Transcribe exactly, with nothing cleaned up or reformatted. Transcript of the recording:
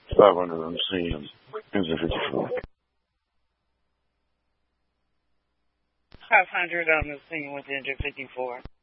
five hundred on the scene, engine fifty-four. five hundred on the scene with engine fifty-four.